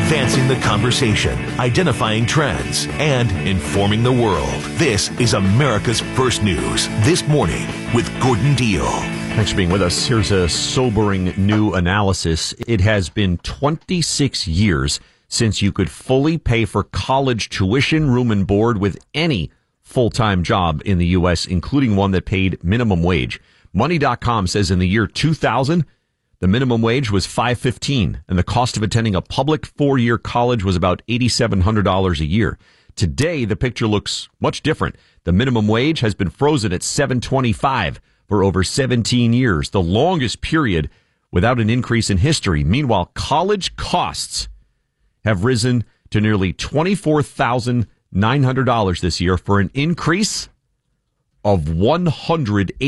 advancing the conversation, identifying trends, and informing the world. This is America's First News This Morning with Gordon Deal. Thanks for being with us. Here's a sobering new analysis. It has been 26 years since you could fully pay for college tuition, room and board with any full-time job in the U.S., including one that paid minimum wage. Money.com says in the year 2000, the minimum wage was $5.15, and the cost of attending a public 4-year college was about $8,700 a year. Today, the picture looks much different. The minimum wage has been frozen at $7.25 for over 17 years, the longest period without an increase in history. Meanwhile, college costs have risen to nearly $24,900 this year for an increase of 180%.